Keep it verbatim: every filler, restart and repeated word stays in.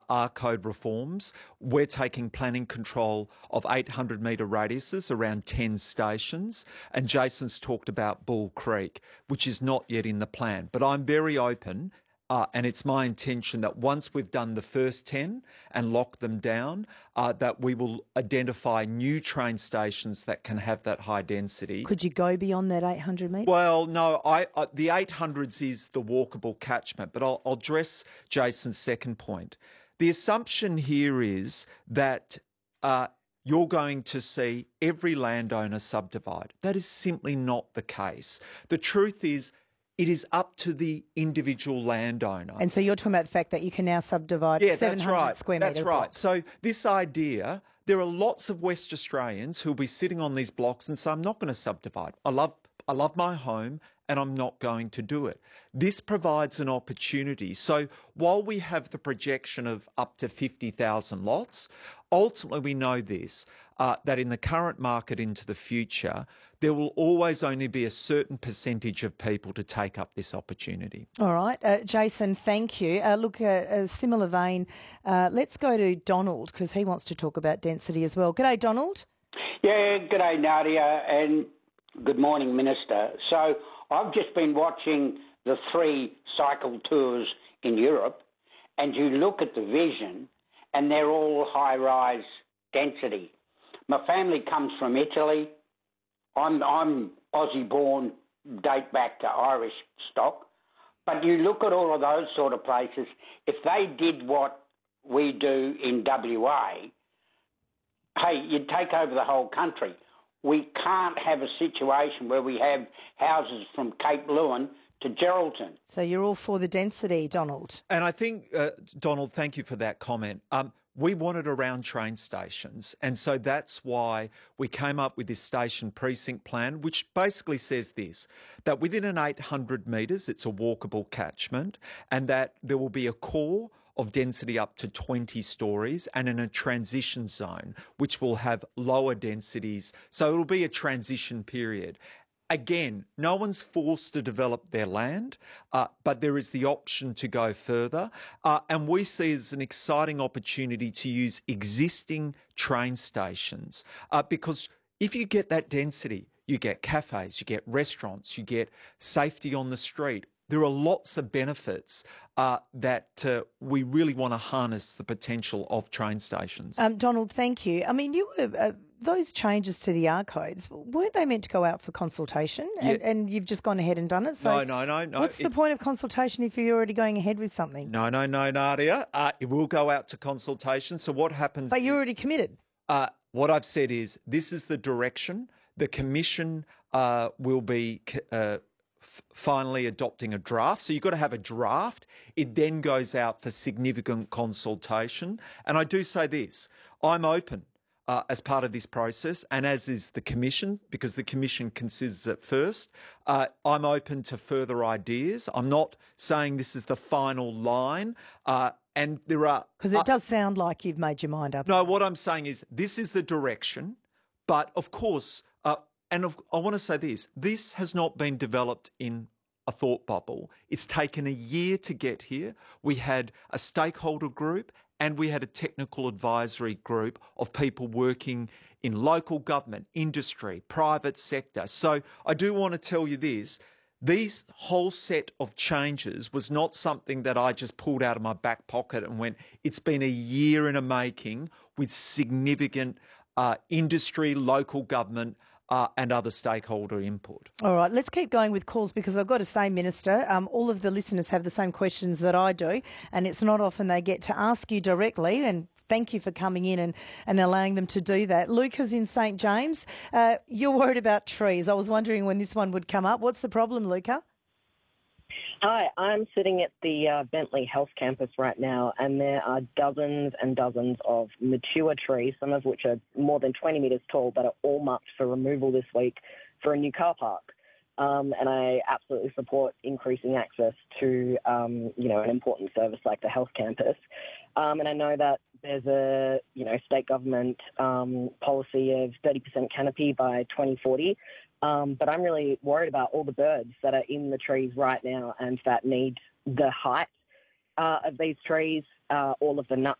R code reforms. We're taking planning control of eight hundred metre radiuses around ten stations. And Jason's talked about Bull Creek, which is not yet in the plan. But I'm very open. Uh, and it's my intention that once we've done the first ten and locked them down, uh, that we will identify new train stations that can have that high density. Could you go beyond that eight hundred metres? Well, no, I, I, the eight hundreds is the walkable catchment, but I'll, I'll address Jason's second point. The assumption here is that uh, you're going to see every landowner subdivide. That is simply not the case. The truth is, it is up to the individual landowner. And so you're talking about the fact that you can now subdivide yeah, seven hundred that's right. square metre That's right. blocks. So this idea, there are lots of West Australians who'll be sitting on these blocks and say, I'm not going to subdivide. I love, I love my home and I'm not going to do it. This provides an opportunity. So while we have the projection of up to fifty thousand lots, ultimately we know this, uh, that in the current market into the future, there will always only be a certain percentage of people to take up this opportunity. All right. Uh, Jason, thank you. Uh, look, uh, a similar vein, uh, let's go to Donald because he wants to talk about density as well. G'day, Donald. Yeah, g'day, Nadia, and good morning, Minister. So I've just been watching the three cycle tours in Europe, and you look at the vision, and they're all high-rise density. My family comes from Italy. I'm, I'm Aussie-born, date back to Irish stock. But you look at all of those sort of places, if they did what we do in W A, hey, you'd take over the whole country. We can't have a situation where we have houses from Cape Leeuwin to Geraldton. So you're all for the density, Donald. And I think, uh, Donald, thank you for that comment. Um, we want it around train stations. And so that's why we came up with this station precinct plan, which basically says this, that within an eight hundred metres, it's a walkable catchment, and that there will be a core of density up to twenty stories and in a transition zone, which will have lower densities. So it'll be a transition period. Again, no one's forced to develop their land, uh, but there is the option to go further. Uh, and we see it as an exciting opportunity to use existing train stations uh, because if you get that density, you get cafes, you get restaurants, you get safety on the street. There are lots of benefits uh, that uh, we really want to harness the potential of train stations. Um, Donald, thank you. I mean, you were, uh, those changes to the R codes, weren't they meant to go out for consultation? Yeah. And, and you've just gone ahead and done it? So no, no, no, no. What's it, the point of consultation if you're already going ahead with something? No, no, no, Nadia. Uh, it will go out to consultation. So what happens... But you're already committed. Uh, what I've said is this is the direction. The Commission uh, will be... Uh, finally adopting a draft. So you've got to have a draft. It then goes out for significant consultation. And I do say this, I'm open uh, as part of this process, and as is the Commission, because the Commission considers it first. Uh, I'm open to further ideas. I'm not saying this is the final line. Uh, and there are... Because it uh, does sound like you've made your mind up. No, what I'm saying is this is the direction, but of course... Uh, And I want to say this, this has not been developed in a thought bubble. It's taken a year to get here. We had a stakeholder group and we had a technical advisory group of people working in local government, industry, private sector. So I do want to tell you this, these whole set of changes was not something that I just pulled out of my back pocket and went, it's been a year in a making with significant uh, industry, local government, Uh, and other stakeholder input. All right, let's keep going with calls because I've got to say, Minister, um, all of the listeners have the same questions that I do, and it's not often they get to ask you directly, and thank you for coming in and, and allowing them to do that. Luca's in Saint James. Uh, you're worried about trees. I was wondering when this one would come up. What's the problem, Luca? Hi, I'm sitting at the uh, Bentley Health Campus right now, and there are dozens and dozens of mature trees, some of which are more than twenty metres tall, that are all marked for removal this week for a new car park. Um, and I absolutely support increasing access to, um, you know, an important service like the health campus. Um, and I know that there's a, you know, state government um, policy of thirty percent canopy by twenty forty. Um, but I'm really worried about all the birds that are in the trees right now and that need the height uh, of these trees, uh, all of the nuts